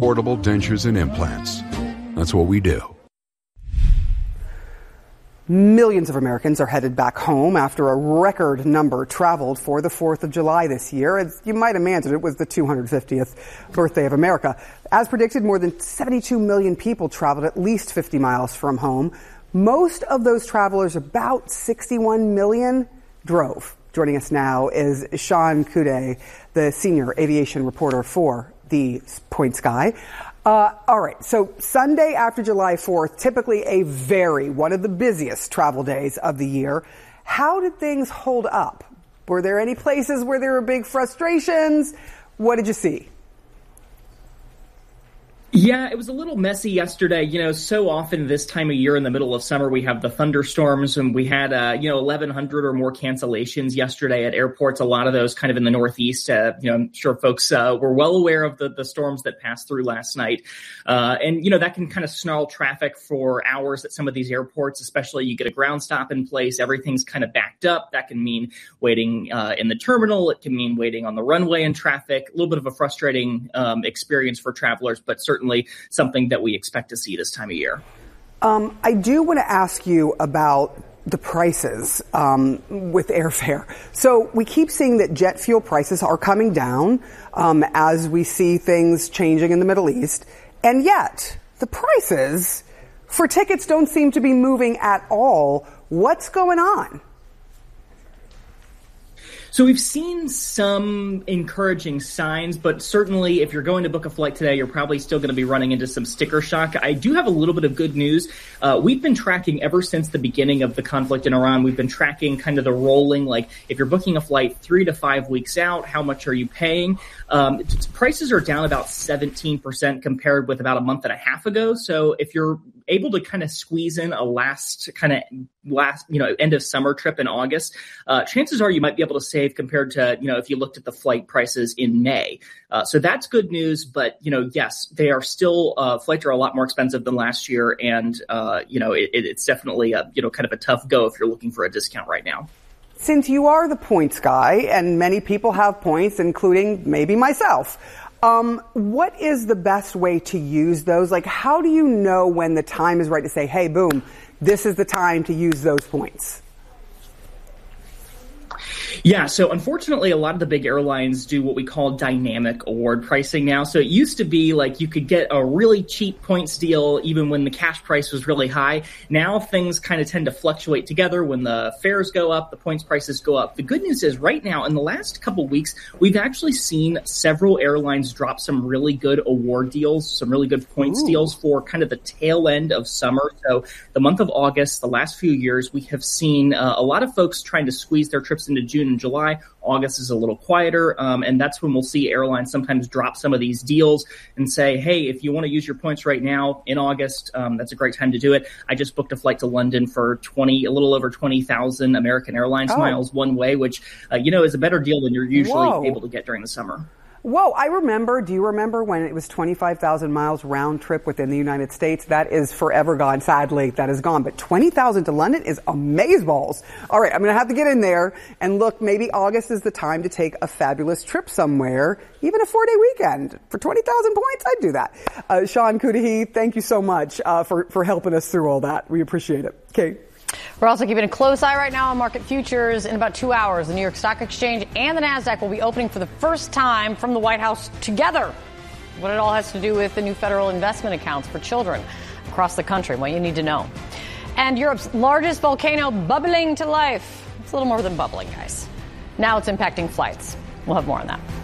affordable dentures and implants. That's what we do. Millions of Americans are headed back home after a record number traveled for the 4th of July this year. As you might imagine, it was the 250th birthday of America. As predicted, more than 72 million people traveled at least 50 miles from home. Most of those travelers, about 61 million, drove. Joining us now is Sean Kude, the senior aviation reporter for the Point Sky. All right, so Sunday after July 4th, typically one of the busiest travel days of the year. How did things hold up? Were there any places where there were big frustrations? What did you see? Yeah, it was a little messy yesterday. So often this time of year in the middle of summer, we have the thunderstorms, and we had, 1,100 or more cancellations yesterday at airports, a lot of those kind of in the Northeast. I'm sure folks were well aware of the storms that passed through last night. That can kind of snarl traffic for hours at some of these airports, especially you get a ground stop in place. Everything's kind of backed up. That can mean waiting in the terminal. It can mean waiting on the runway in traffic. A little bit of a frustrating experience for travelers, but certainly something that we expect to see this time of year. I do want to ask you about the prices with airfare. So we keep seeing that jet fuel prices are coming down as we see things changing in the Middle East. And yet the prices for tickets don't seem to be moving at all. What's going on? So we've seen some encouraging signs, but certainly if you're going to book a flight today, you're probably still going to be running into some sticker shock. I do have a little bit of good news. We've been tracking ever since the beginning of the conflict in Iran. We've been tracking kind of the rolling, like if you're booking a flight 3 to 5 weeks out, how much are you paying? Prices are down about 17% compared with about a month and a half ago. So if you're able to kind of squeeze in a last end of summer trip in August, chances are you might be able to save compared to, if you looked at the flight prices in May. So that's good news. But, yes, they are still, flights are a lot more expensive than last year. And, it's definitely kind of a tough go if you're looking for a discount right now. Since you are the points guy, and many people have points, including maybe myself, what is the best way to use those? Like, how do you know when the time is right to say, hey, boom, this is the time to use those points? Yeah, so unfortunately, a lot of the big airlines do what we call dynamic award pricing now. So it used to be like you could get a really cheap points deal even when the cash price was really high. Now things kind of tend to fluctuate together. When the fares go up, the points prices go up. The good news is right now, in the last couple of weeks, we've actually seen several airlines drop some really good award deals, some really good points deals for kind of the tail end of summer. So the month of August, the last few years, we have seen a lot of folks trying to squeeze their trips into June and July. August is a little quieter, and that's when we'll see airlines sometimes drop some of these deals and say, hey, if you want to use your points right now in August, that's a great time to do it. I just booked a flight to London for a little over 20,000 American Airlines miles one way, which, is a better deal than you're usually able to get during the summer. Whoa, do you remember when it was 25,000 miles round trip within the United States? That is forever gone. Sadly, that is gone. But 20,000 to London is amazeballs. All right, I'm going to have to get in there and look, maybe August is the time to take a fabulous trip somewhere, even a 4-day weekend. For 20,000 points, I'd do that. Sean Kude, thank you so much for helping us through all that. We appreciate it. Okay. We're also keeping a close eye right now on market futures. In about 2 hours, the New York Stock Exchange and the NASDAQ will be opening for the first time from the White House together. What it all has to do with the new federal investment accounts for children across the country, what you need to know. And Europe's largest volcano bubbling to life. It's a little more than bubbling, guys. Now it's impacting flights. We'll have more on that.